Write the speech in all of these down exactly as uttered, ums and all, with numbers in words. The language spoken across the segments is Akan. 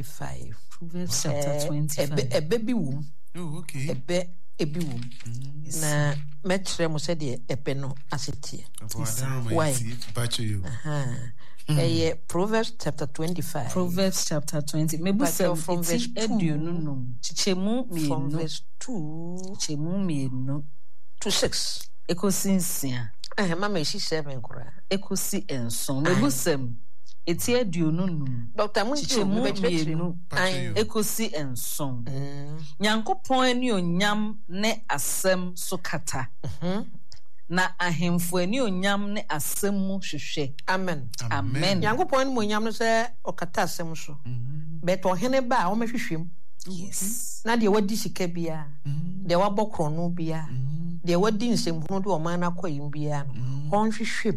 twenty-five. Proverbs chapter twenty-five. A baby womb. Oh, okay. A be a be womb. Na metre mo said the epeno asiti. Why? But you. Eh, Proverbs chapter twenty-five. Proverbs chapter twenty. Maybe from verse two. No, Chichemu mi from no. verse two. Chichemu mi no. To six. Ekosinsia. Eh, mama she seven kura. Ekosi enson. Maybe sem. Eti aduonu no. Doctor Munchi Chichemu mi no. Ekosi enson. Nyankopon ani onyam ne asem so kata. Mhm. Na ahemfo ani onyam ne asem mu hwehwe. Amen. Amen. Nyankopon ani onyam no se okata asem so. Bet ohene ba o mehwehwem. Yes. Na de wadi sika bia. De wabokro no bia. De wadi nsemhunu de o man na koyim bia no. Hon hwehwem.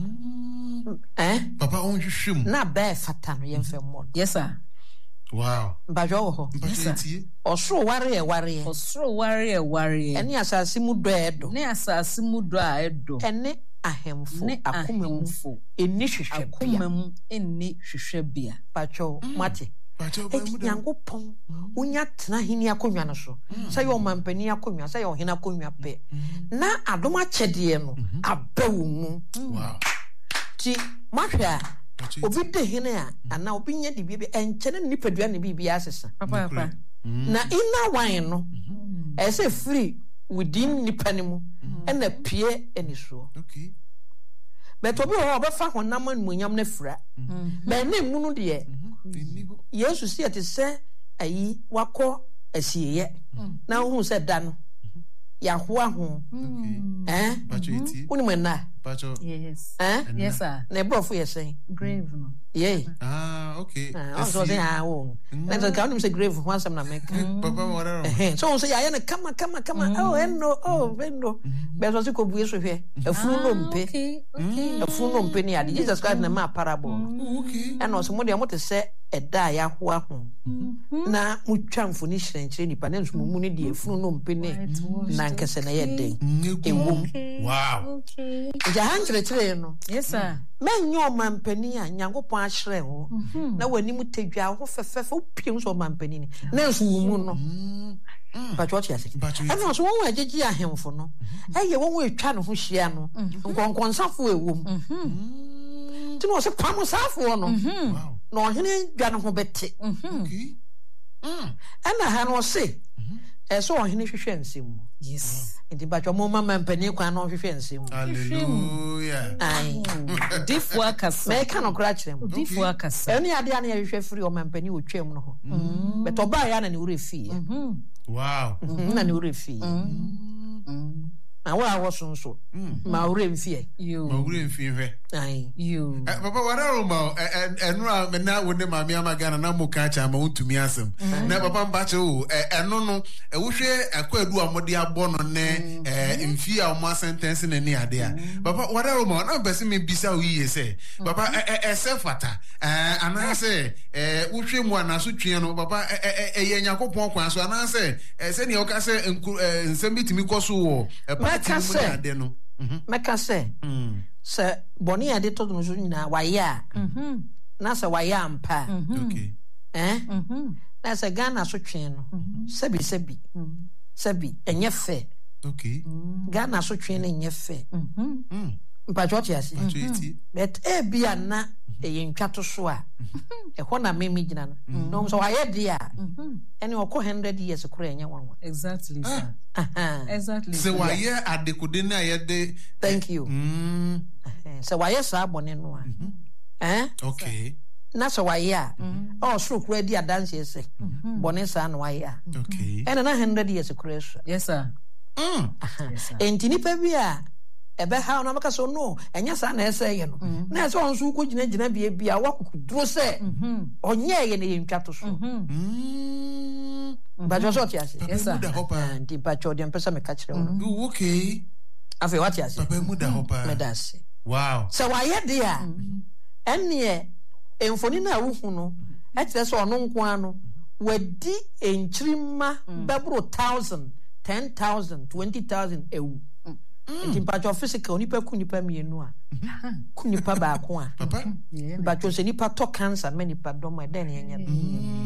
Eh? Papa on hwehwem. Na ba fata no yemfa mod. Yes sir. Wow. Bajo ho. Yes sir. Osoro ware e ware. Osoro ware e ware. Eni asase mu do edo. Ne asase mu do a edo. Ene ahemfo akomemu eni hwehwe akomemu eni hwehwe bia. Bajo mate. Nyankopon unya tena hini akonwa no so. Say your mampani akonwa, say your hina akonwa pe. Na adoma chede no abawu mu. Wow. Ti mahwa obi de hene a ana obi nya de bia enchene nipadua ne bibia asesa. Papa papa. Na ina wine no e say free within nipanemu and na pie eni so. Okay. But obi ho obefa honam anmunyam na fura. Ba na mu no de Yesu si ate se ayi wakọ asiye na hu se da no ya ho aho eh Bacho iti. Uni na Bacho. Yes. Eh? Yes sir. Na brofo yesen. Grave no. Yeah. Ah, okay. Ah, so say ah wo. Na so ka say grave ho asem na make. Papa wara. Eh, so on say ya na kama kama kama oh eno oh eno. Be so say ko buye so hwe. Afunu no mpe. Okay. Okay. Afunu no mpe ni ade Jesus Christ na ma parable. Okay. And also mo de mo te say eda ya ho aho. Na mutwa mfoni hyerenkire nipa na nso mu ni de afunu no mpe ne na nkese na ye den. Ewom. Wow. Okay. Jahan chire no. Yes sir. Menyo mampani a Nyankopon ahire ho. Na wani mu tadwa ho fefefe opiem so mampani ni. Na nso mu no. But what you say? And also one agegi ahemfo no. Eye won etwa no ho hia no. Nkonkonsafo ewom. Mhm. Ti no se pamosafo no. Wow. No ohene dwa no ho bete. Okay. Mm. Ana ha no se. Eh so ohene hwehwe nsem. Yes. Enti bacho mo mama mpani kwa no hwehwe nsem. Hallelujah. Ai. Difu akasa. Me ka no kra kyerem. Difu akasa. Eni ade ane hwehwe free o mampani o twam no ho. But oba ya na ne wure fie. Wow. Na ne wure fie. Na wa wo so so. Ma wure mfie. You. Ma wure mfie hwe. Ai. You. Papa wara roma enu a me na wone mami amagana na mo ka cha ma untumi asem. Na papa mbache o enu no e wo hwe akwadu amode abo no ne mfie a mo sentence na ni ade a. Papa wara roma na bese me bisa o yiye se. Papa e se fata. Eh ana se eh wo hwe mu ana so twen no papa e ye Yakopon kwan so ana se se ne o ka se nsem bitimi koso wo Meka se Meka se se boni ade to no nyina waya mhm na se waya ampa okay eh mhm na se Ghana so twen no sebi sebi sebi enye fe okay Ghana so twen no enye fe mhm mpa choti asi but e bia na e yentwa to so a e ho na memi gina no no so waya dia ene okọ one hundred years kura enye wanwa exactly sir exactly so waya adekode na yede thank you mm so waya sa bone no a eh okay na so waya oh so kura di adanse ese bone sa na waya okay ene na one hundred years kura so yes sir mm yes sir enti pa bia ebe ha na maka so no enya sa na ese ye no na ese on so ko gina gina bia bia wakukuduro se onye ye ne yentwa to so mm ba jo so ti ase yes sir ndi ba cho dem pesa me ka kire wono okay afi what ase papa mu da hopa me da ase wow so wa ye dia enne enfoni na wuhu no e tire so ono nko ano wadi enchirima bebro one thousand ten thousand twenty thousand ewu enti mpacho physical nipa ku nipa mienu a ku nipa ba ko a papa mpacho se nipa to cancer many pa do ma den yenye